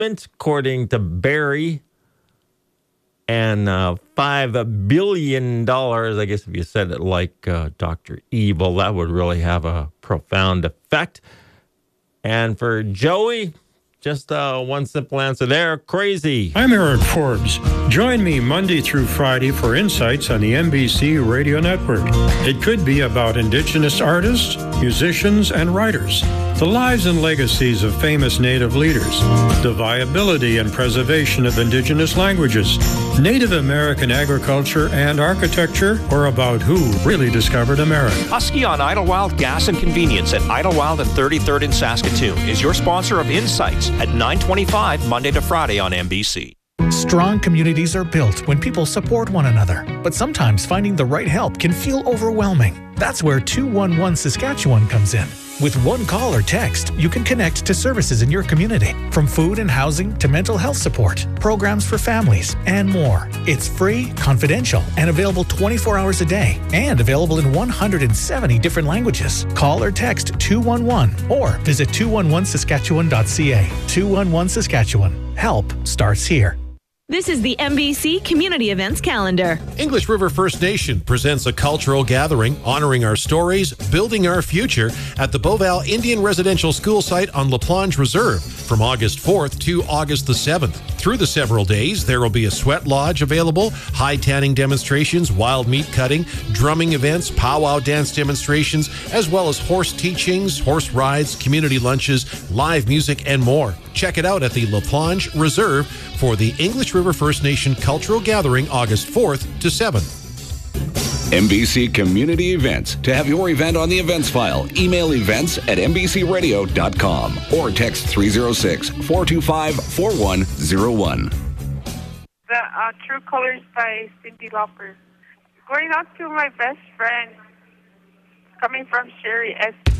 according to Barry. And $5 billion, I guess if you said it like Dr. Evil, that would really have a profound effect. And for Joey, just one simple answer there, crazy. I'm Eric Forbes. Join me Monday through Friday for insights on the NBC Radio Network. It could be about Indigenous artists, musicians, and writers, the lives and legacies of famous Native leaders, the viability and preservation of Indigenous languages, Native American agriculture and architecture, or about who really discovered America. Husky on Idlewild Gas and Convenience at Idlewild and 33rd in Saskatoon is your sponsor of Insights at 9:25 Monday to Friday on NBC. Strong communities are built when people support one another, but sometimes finding the right help can feel overwhelming. That's where 211 Saskatchewan comes in. With one call or text, you can connect to services in your community, from food and housing to mental health support, programs for families, and more. It's free, confidential, and available 24 hours a day, and available in 170 different languages. Call or text 211 or visit 211saskatchewan.ca. 211 Saskatchewan. Help starts here. This is the NBC Community Events Calendar. English River First Nation presents a cultural gathering honoring our stories, building our future at the Beauval Indian Residential School site on La Plonge Reserve from August 4th to August the 7th. Through the several days, there will be a sweat lodge available, high tanning demonstrations, wild meat cutting, drumming events, powwow dance demonstrations, as well as horse teachings, horse rides, community lunches, live music, and more. Check it out at the La Plonge Reserve for the English River First Nation Cultural Gathering August 4th to 7th. NBC Community Events. To have your event on the events file, email events@nbcradio.com or text 306-425-4101. The True Colors by Cyndi Lauper. Going out to my best friend, coming from Sherry S.